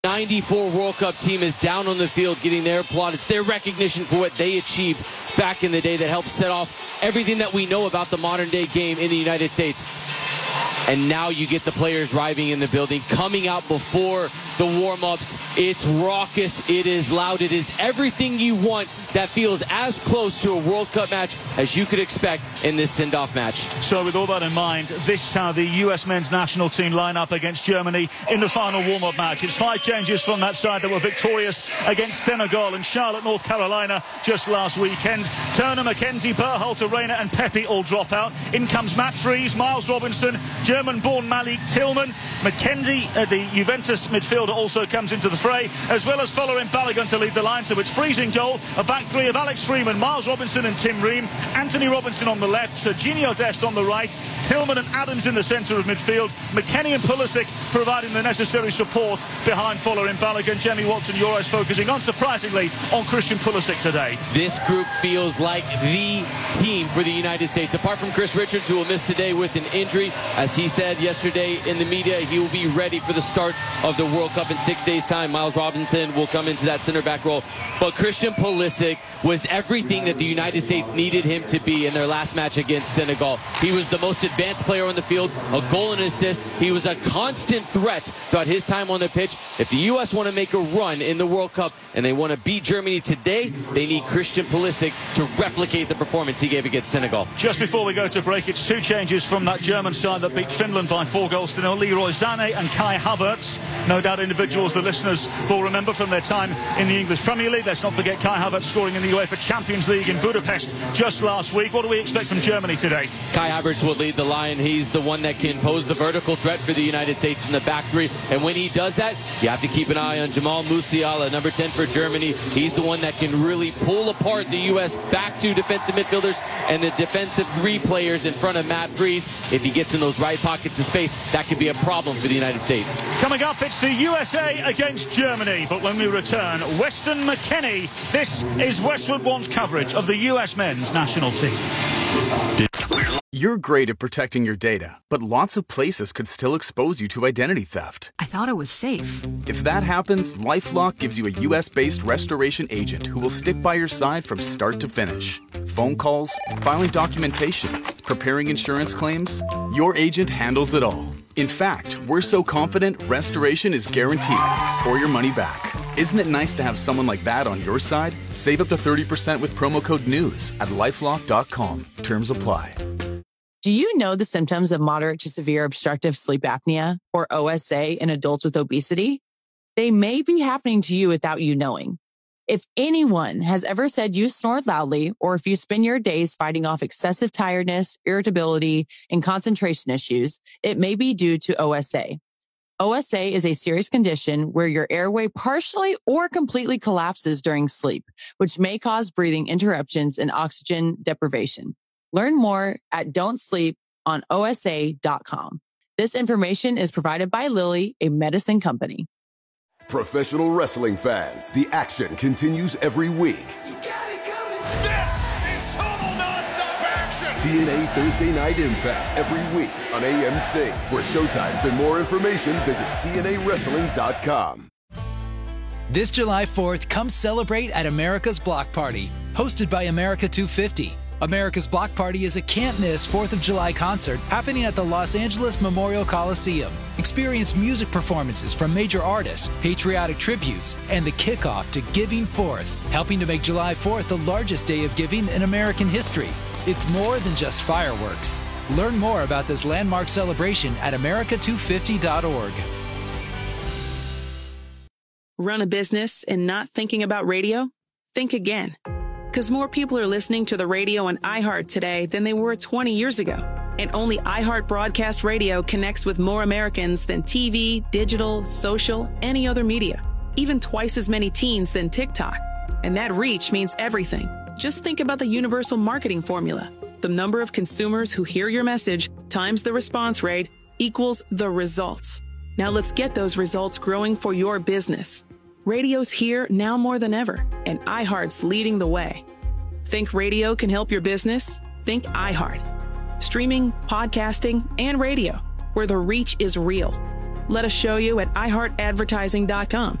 94 World Cup team is down on the field getting their plaudits, their recognition for what they achieved back in the day that helped set off everything that we know about the modern day game in the United States. And now you get the players arriving in the building, coming out before the warm-ups. It's raucous, it is loud, it is everything you want that feels as close to a World Cup match as you could expect in this send-off match. So with all that in mind, this is how the US men's national team line up against Germany in the final warm-up match. It's 5 changes from that side that were victorious against Senegal and Charlotte, North Carolina just last weekend. Turner, McKenzie, Berhalter, Reina and Pepe all drop out. In comes Matt Freese, Miles Robinson, German-born Malik Tillman. McKenzie, the Juventus midfielder, also comes into the fray, as well as Fuller and Balogun to lead the line. So it's Freese in goal, a back three of Alex Freeman, Miles Robinson and Tim Ream, Anthony Robinson on the left, Serginho Dest on the right, Tillman and Adams in the centre of midfield, McKennie and Pulisic providing the necessary support behind Fuller and Balogun. Jamie Watson, your eyes focusing unsurprisingly on Christian Pulisic today. This group feels like the team for the United States, apart from Chris Richards, who will miss today with an injury. As he said yesterday in the media, he will be ready for the start of the World Cup in 6 days' time. Miles Robinson will come into that center back role. But Christian Pulisic was everything that the United States needed him to be in their last match against Senegal. He was the most advanced player on the field, a goal and assist. He was a constant threat throughout his time on the pitch. If the U.S. want to make a run in the World Cup and they want to beat Germany today, they need Christian Pulisic to replicate the performance he gave against Senegal. Just before we go to break, it's 2 changes from that German side that beat Finland by 4 goals to 0. Leroy Sané and Kai Havertz. No doubt individuals the listeners will remember from their time in the English Premier League. Let's not forget Kai Havertz scoring in the UEFA Champions League in Budapest just last week. What do we expect from Germany today? Kai Havertz will lead the line. He's the one that can pose the vertical threat for the United States in the back three. And when he does that, you have to keep an eye on Jamal Musiala, number 10 for Germany. He's the one that can really pull apart the U.S. back to defensive midfielders and the defensive 3 players in front of Matt Freese. If he gets in those right pockets of space, that could be a problem for the United States. Coming up, it's the USA against Germany. But when we return, Weston McKennie. This is Westwood One's coverage of the US men's national team. You're great at protecting your data, but lots of places could still expose you to identity theft. I thought it was safe. If that happens, LifeLock gives you a US-based restoration agent who will stick by your side from start to finish. Phone calls, filing documentation, preparing insurance claims, your agent handles it all. In fact, we're so confident restoration is guaranteed or your money back. Isn't it nice to have someone like that on your side? Save up to 30% with promo code NEWS at LifeLock.com. Terms apply. Do you know the symptoms of moderate to severe obstructive sleep apnea, or OSA, in adults with obesity? They may be happening to you without you knowing. If anyone has ever said you snored loudly, or if you spend your days fighting off excessive tiredness, irritability, and concentration issues, it may be due to OSA. OSA is a serious condition where your airway partially or completely collapses during sleep, which may cause breathing interruptions and oxygen deprivation. Learn more at don'tsleeponosa.com. This information is provided by Lilly, a medicine company. Professional wrestling fans, the action continues every week. This is total nonstop action. TNA Thursday Night Impact every week on AMC. For showtimes and more information, visit TNAWrestling.com. This July 4th, come celebrate at America's Block Party, hosted by America 250. America's Block Party is a can't-miss 4th of July concert happening at the Los Angeles Memorial Coliseum. Experience music performances from major artists, patriotic tributes, and the kickoff to Giving Fourth, helping to make July 4th the largest day of giving in American history. It's more than just fireworks. Learn more about this landmark celebration at america250.org. Run a business and not thinking about radio? Think again. Because more people are listening to the radio on iHeart today than they were 20 years ago. And only iHeart Broadcast Radio connects with more Americans than TV, digital, social, any other media. Even twice as many teens than TikTok. And that reach means everything. Just think about the universal marketing formula. The number of consumers who hear your message times the response rate equals the results. Now let's get those results growing for your business. Radio's here now more than ever, and iHeart's leading the way. Think radio can help your business? Think iHeart. Streaming, podcasting, and radio, where the reach is real. Let us show you at iHeartAdvertising.com.